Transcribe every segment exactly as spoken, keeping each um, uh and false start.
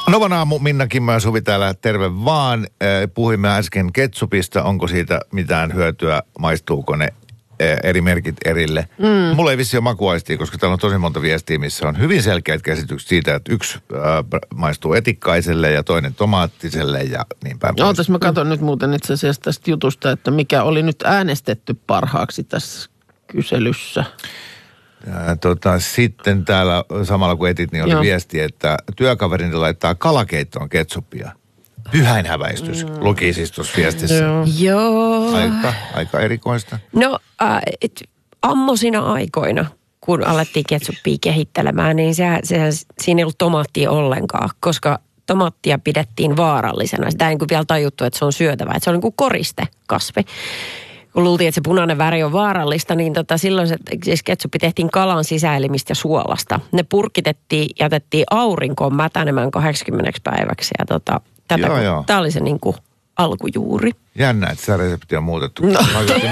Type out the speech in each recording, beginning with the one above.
Novan aamu, Minna Kimmo ja Suvi täällä, terve vaan. Puhuimme äsken ketsupista, onko siitä mitään hyötyä, maistuuko ne eri merkit erille. Mm. Mulla ei vissi ole makuaistia, koska täällä on tosi monta viestiä, missä on hyvin selkeät käsitykset siitä, että yksi äh, maistuu etikkaiselle ja toinen tomaattiselle ja niin päin. Joo, tässä mä katson nyt muuten itse asiassa tästä jutusta, että mikä oli nyt äänestetty parhaaksi tässä kyselyssä. Ja, tota, sitten täällä samalla kun etit, niin oli Joo. viesti, että työkaverini laittaa kalakeittoon ketsuppia. Pyhäinhäväistys, mm. luki siis tuossa viestissä. Joo. Joo. Aika, aika erikoista. No, äh, et, ammosina aikoina, kun alettiin ketsuppia kehittelemään, niin se, se, siinä ei ollut tomaattia ollenkaan, koska tomaattia pidettiin vaarallisena. Sitä ei niin kuin vielä tajuttu, että se on syötävä, että se on niin kuin koristekasvi. Kun luultiin, että se punainen väri on vaarallista, niin tota, silloin se, siis ketsuppi tehtiin kalan sisäelimistä ja suolasta. Ne purkitettiin, jätettiin aurinkoon mätänemään kahdeksankymmentä päiväksi ja tota, tätä, joo, joo. Tämä oli se niin kuin alkujuuri. Jännä, että sitä reseptiä on muutettu. No.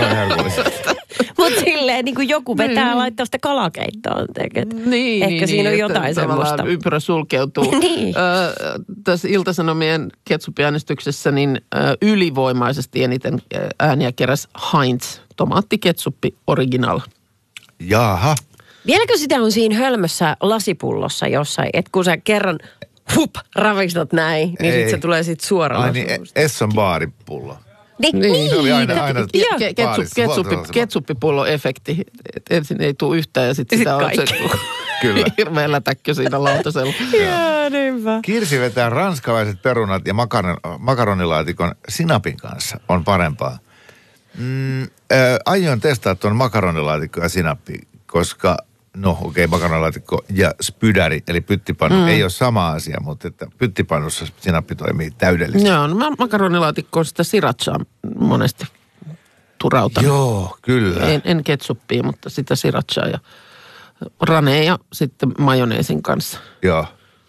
Mutta silleen niin kuin joku vetää mm. laittaa sitä kalakeittoon. Niin, ehkä niin, siinä niin, on jotain semmoista. Ympyrä sulkeutuu. niin. Ö, tässä Ilta-Sanomien ketsuppiäänestyksessä niin ö, ylivoimaisesti eniten ääniä keräsi Heinz tomaattiketsuppi original. Jaha. Vieläkö sitä on siinä hölmössä lasipullossa jossain, että kun sä kerran hup, ravistat näin, niin sitten se tulee sitten suoraan. Ai niin, Esson baaripullo. Niin, niin. Se oli aina, aina Ke, ketsup, ketsuppi, ketsuppipullo-efekti. Ensin ei tule yhtään ja sitten sitä on se Kyllä. hirveä lätäkkö siinä lautasella. Jaa, niinpä. Kirsi vetää ranskalaiset perunat ja makaron, makaronilaatikon sinapin kanssa on parempaa. Mm, äh, aion testaa tuon makaronilaatikko ja sinappi, koska no okei, okay, makaronilaatikko ja spydäri, eli pyttipannu, mm. ei ole sama asia, mutta että pyttipannussa sinappi toimii täydellisesti. Joo, no makaronilaatikko on sitä srirachaa monesti turautan. Joo, kyllä. En, en ketsuppia, mutta sitä srirachaa ja ranea ja sitten majoneesin kanssa. Joo.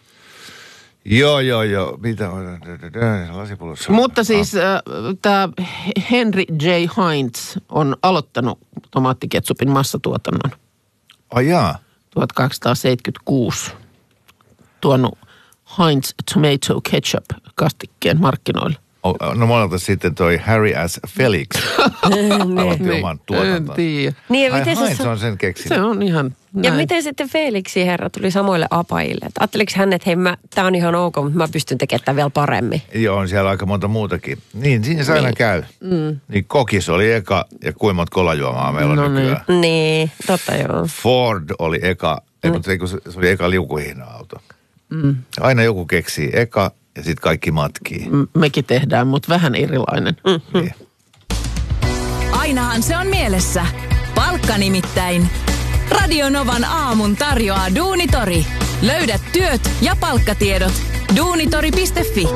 Joo, joo, joo. Mitä on? Lasipullossa. Mutta siis äh, tämä Henry J. Heinz on aloittanut tomaattiketsupin massatuotannon. Ai jaa. tuhatkahdeksansataaseitsemänkymmentäkuusi tuonut Heinz Tomato Ketchup kastikkeen markkinoille. Oh, no monelta sitten toi Harry S. Felix aloitti oman tuotanton. En tiedä. Niin, Ai Heinz se on sen keksinyt. Se on ihan näin. Ja miten sitten Felixin herra tuli samoille apajille? Et ajatteliko hän, että hei, tää on ihan ok, mutta mä pystyn tekemään tämän vielä paremmin? Joo, on siellä aika monta muutakin. Niin, siinä se aina niin. käy. Mm. Niin kokis oli eka ja kuinka monta kolajuomaa meillä on no nykyään. Niin. niin, totta joo. Ford oli eka, mm. mutta se oli eka liukuhihna-auto. Mm. Aina joku keksii eka ja sitten kaikki matkii. Mekin tehdään, mutta vähän erilainen. Mm-hmm. Niin. Ainahan se on mielessä. Palkka nimittäin. Radio Novan aamun tarjoaa Duunitori. Löydät työt ja palkkatiedot. duunitori piste fi.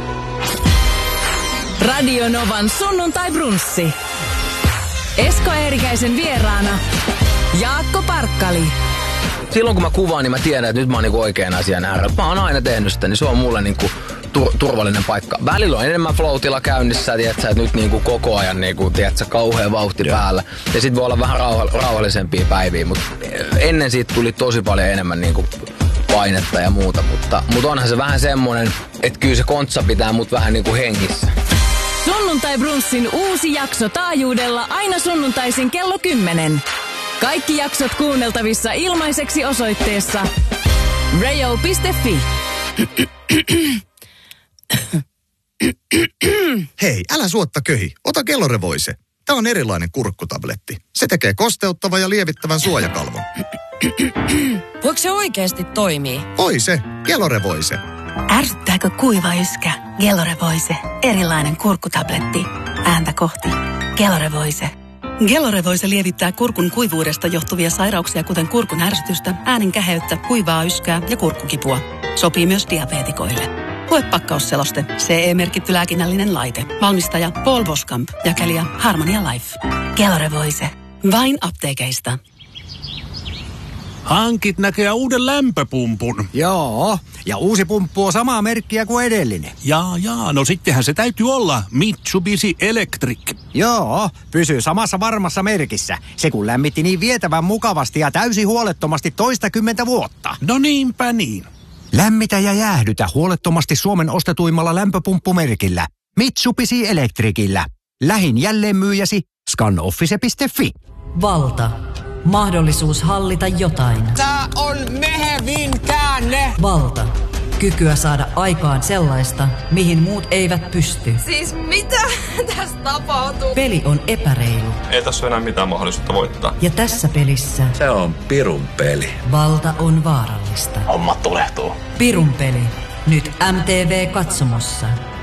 Radio Novan sunnuntai brunssi. Esko Eerikäisen vieraana Jaakko Parkkali. Silloin kun mä kuvaan, niin mä tiedän, että nyt mä oon niinku oikean asian äärellä. Mä oon aina tehnyt sitä, niin se on mulle niinku tur- turvallinen paikka. Välillä on enemmän flow-tila käynnissä, tiedätkö, että nyt niinku koko ajan niinku, tiedätkö, kauhea vauhti Joo. päällä. Ja sit voi olla vähän rauha- rauhallisempia päiviä, mutta ennen siitä tuli tosi paljon enemmän niinku painetta ja muuta. Mutta, mutta onhan se vähän semmonen, että kyllä se kontsa pitää mut vähän niinku hengissä. Sunnuntai brunssin uusi jakso taajuudella aina sunnuntaisin kello kymmenen. Kaikki jaksot kuunneltavissa ilmaiseksi osoitteessa radio piste fi. Hei, älä suotta köhi. Ota Kellorevoise. Tämä on erilainen kurkkutabletti. Se tekee kosteuttavan ja lievittävän suojakalvon. Voiko se oikeasti toimii? Voi se. Kellorevoise. Ärsyttääkö kuiva yskä? Kellorevoise. Erilainen kurkkutabletti. Ääntä kohti. Kellorevoise. Kellorevoise lievittää kurkun kuivuudesta johtuvia sairauksia, kuten kurkun ärsytystä, äänen käheyttä, kuivaa yskää ja kurkkukipua. Sopii myös diabeetikoille. Lue pakkausseloste. C E-merkitty lääkinnällinen laite. Valmistaja Paul Boskamp. Jakelija Harmonia Life. Kellorevoise. Vain apteekeista. Hankit näköjään uuden lämpöpumpun. Joo, ja uusi pumppu on samaa merkkiä kuin edellinen. Jaa, jaa, no sittenhän se täytyy olla Mitsubishi Electric. Joo, pysyy samassa varmassa merkissä. Se kun lämmitti niin vietävän mukavasti ja täysin huolettomasti toistakymmentä vuotta. No niinpä niin. Lämmitä ja jäähdytä huolettomasti Suomen ostetuimmalla lämpöpumppumerkillä. Mitsubishi Electricillä. Lähin jälleenmyyjäsi scanoffice piste fi. Valta. Mahdollisuus hallita jotain. Tää on mehevin käänne. Valta. Kykyä saada aikaan sellaista, mihin muut eivät pysty. Siis mitä tässä tapahtuu? Peli on epäreilu. Ei tässä ole enää mitään mahdollisuutta voittaa. Ja tässä pelissä... Se on pirun peli. Valta on vaarallista. Hommat tulehtuu. Pirun peli. Nyt M T V Katsomossa.